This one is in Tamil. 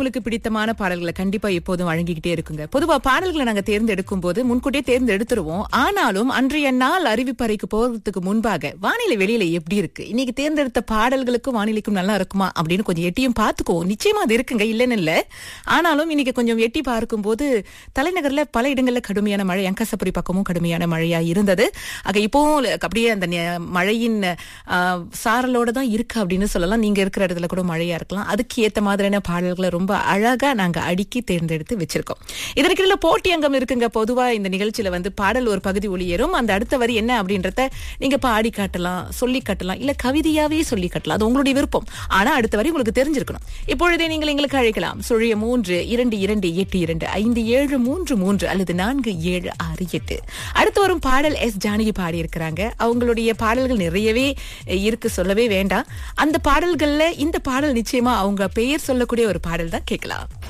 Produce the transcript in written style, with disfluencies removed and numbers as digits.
உங்களுக்கு பிடித்தமான பாடல்களை கண்டிப்பா எப்போதும் வழங்கிக்கிட்டே இருக்குங்க. பொதுவா பாடல்களை நாங்க தேர்ந்தெடுக்கும் போது முன்கூட்டியே தேர்ந்தெடுத்துருவோம். ஆனாலும் அன்றைய நாள் அறிவிப்பறைக்கு போறதுக்கு முன்பாக வானிலை வெளியில எப்படி இருக்கு, இன்னைக்கு தேர்ந்தெடுத்த பாடல்களுக்கும் வானிலைக்கும் நல்லா இருக்குமா அப்படின்னு கொஞ்சம் எட்டியும் பார்த்துக்குவோம். நிச்சயமா அது இருக்குங்க, இல்லைன்னு இல்ல. ஆனாலும் இன்னைக்கு கொஞ்சம் எட்டி பார்க்கும் போது தலைநகர்ல பல இடங்கள்ல கடுமையான மழை, அங்கசபுரி பக்கமும் கடுமையான மழையா இருந்தது. ஆக இப்போ அப்படியே அந்த மழையின் சாரலோட தான் இருக்கு அப்படின்னு சொல்லலாம். நீங்க இருக்கிற இடத்துல கூட மழையா இருக்கலாம். அதுக்கு ஏத்த மாதிரியான பாடல்களை ரொம்ப அழகா நாங்க அடுக்கி தேர்ந்தெடுத்து வச்சிருக்கோம். இதற்கிடையில போட்டி அங்கம் இருக்குங்க. பொதுவா இந்த நிகழ்ச்சியில பாடல் ஒரு பகுதி ஒளியேறும். அந்த அடுத்த வரி என்ன அப்படின்றத நீங்க பாடி காட்டலாம், சொல்லி காட்டலாம், இல்ல கவிதையாவே சொல்லி காட்டலாம். அது உங்களுடைய விருப்பம். ஆனா அடுத்த வரி உங்களுக்கு தெரிஞ்சிருக்கணும். இப்பொழுதே நீங்கள் எங்களுக்கு அழைக்கலாம். 0322825733 அல்லது 4768. அடுத்து வரும் பாடல் எஸ் ஜானகி பாடி இருக்கிறாங்க. அவங்களுடைய பாடல்கள் நிறையவே இருக்கு, சொல்லவே வேண்டாம். அந்த பாடல்கள்ல இந்த பாடல் நிச்சயமா அவங்க பெயர் சொல்லக்கூடிய ஒரு பாடல் தான். கேட்கலாம்.